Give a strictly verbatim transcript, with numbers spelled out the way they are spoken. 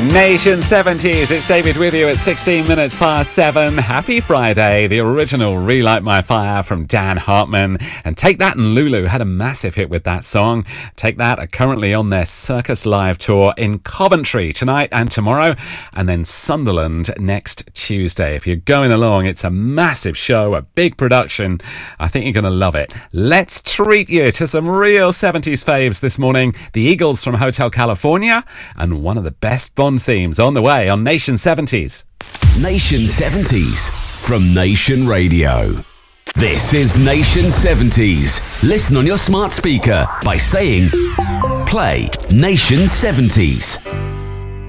Nation seventies, it's David with you at sixteen minutes past seven. Happy Friday. The original Relight My Fire from Dan Hartman. And Take That and Lulu had a massive hit with that song. Take That are currently on their Circus Live tour in Coventry tonight and tomorrow, and then Sunderland next Tuesday. If you're going along, it's a massive show, a big production. I think you're going to love it. Let's treat you to some real seventies faves this morning. The Eagles from Hotel California, and one of the best Bond themes on the way on Nation seventies. Nation seventies from Nation Radio. This is Nation seventies. Listen on your smart speaker by saying, play Nation seventies.